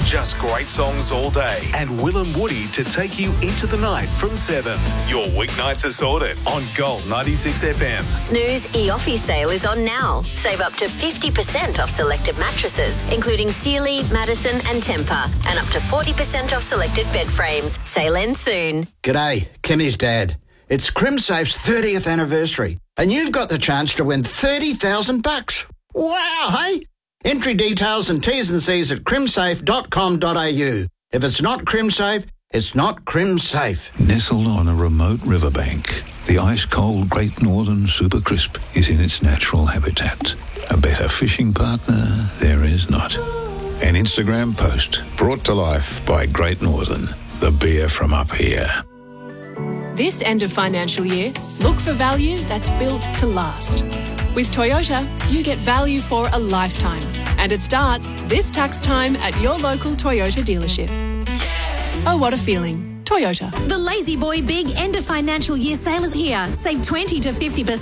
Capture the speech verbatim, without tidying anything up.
Just great songs all day. And Will and Woody to take you into the night from seven. Your weeknights are sorted on Gold ninety-six F M. Snooze E-Office sale is on now. Save up to fifty percent off selected mattresses, including Sealy, Madison and Tempur, and up to forty percent off selected bed frames. Sale ends soon. G'day, Kimmy's dad. It's CrimSafe's thirtieth anniversary, and you've got the chance to win thirty thousand bucks. Wow, hey? Entry details and T's and C's at crimsafe dot com dot a u. If it's not CrimSafe, it's not CrimSafe. Nestled on a remote riverbank, the ice-cold Great Northern Super Crisp is in its natural habitat. A better fishing partner there is not. An Instagram post brought to life by Great Northern, the beer from up here. This end of financial year, look for value that's built to last. With Toyota, you get value for a lifetime. And it starts this tax time at your local Toyota dealership. Oh, what a feeling. Toyota. The Lazy Boy Big End of Financial Year sale is here. Save twenty to fifty percent